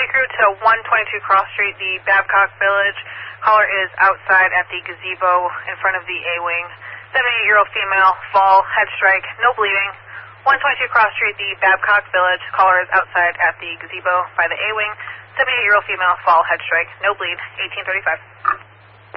crew to 122 Cross Street, the Babcock Village. Caller is outside at the gazebo in front of the A-wing. 78-year-old female, fall, head strike, no bleeding. 122 Cross Street, the Babcock Village. Caller is outside at the gazebo by the A-wing. 78-year-old female, fall, head strike, no bleed, 1835.